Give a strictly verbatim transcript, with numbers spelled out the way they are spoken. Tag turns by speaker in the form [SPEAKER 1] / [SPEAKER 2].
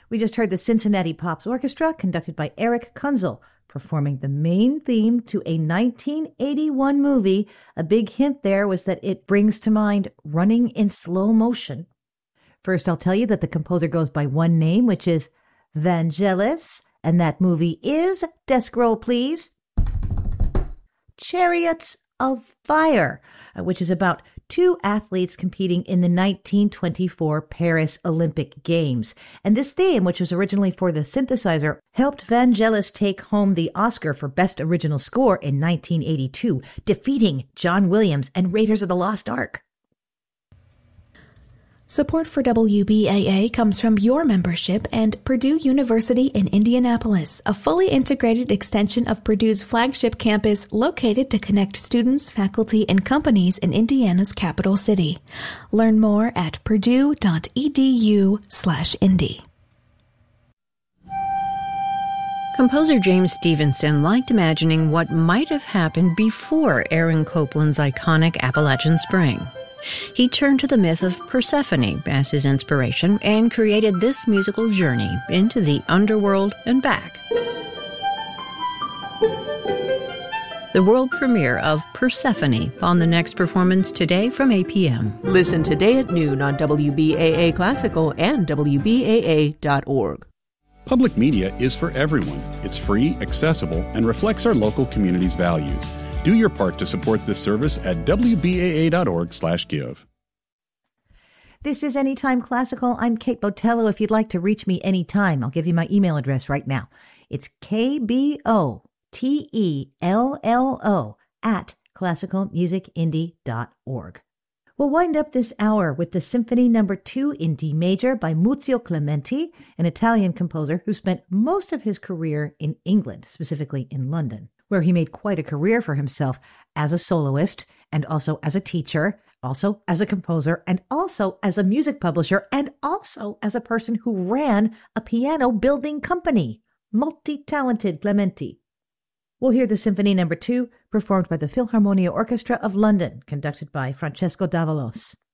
[SPEAKER 1] We just heard the Cincinnati Pops Orchestra, conducted by Eric Kunzel, performing the main theme to a nineteen eighty-one movie. A big hint there was that it brings to mind running in slow motion. First, I'll tell you that the composer goes by one name, which is Vangelis, and that movie is, desk roll please, Chariots of Fire, which is about two athletes competing in the nineteen twenty-four Paris Olympic Games. And this theme, which was originally for the synthesizer, helped Vangelis take home the Oscar for Best Original Score in nineteen eighty-two, defeating John Williams and Raiders of the Lost Ark.
[SPEAKER 2] Support for W B A A comes from your membership and Purdue University in Indianapolis, a fully integrated extension of Purdue's flagship campus located to connect students, faculty, and companies in Indiana's capital city. Learn more at purdue.edu slash indy.
[SPEAKER 3] Composer James Stevenson liked imagining what might have happened before Aaron Copland's iconic Appalachian Spring. He turned to the myth of Persephone as his inspiration and created this musical journey into the underworld and back. The world premiere of Persephone on the next performance today from eight p.m.
[SPEAKER 4] Listen today at noon on W B A A Classical and W B A A dot org.
[SPEAKER 5] Public media is for everyone. It's free, accessible, and reflects our local community's values. Do your part to support this service at W B A A dot org slash give.
[SPEAKER 1] This is Anytime Classical. I'm Kate Botello. If you'd like to reach me anytime, I'll give you my email address right now. It's K B O T E L L O at classical music indie dot org. We'll wind up this hour with the Symphony Number two in D major by Muzio Clementi, an Italian composer who spent most of his career in England, specifically in London, where he made quite a career for himself as a soloist and also as a teacher, also as a composer, and also as a music publisher, and also as a person who ran a piano building company. Multi-talented Clementi. We'll hear the Symphony Number two performed by the Philharmonia Orchestra of London, conducted by Francesco Davalos.